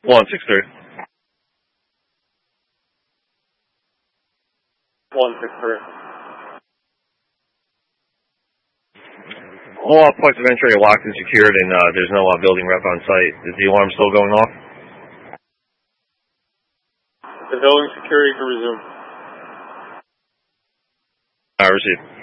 163. 163. All points of entry are locked and secured, and there's no building rep on site. Is the alarm still going off? The building security can resume. Received.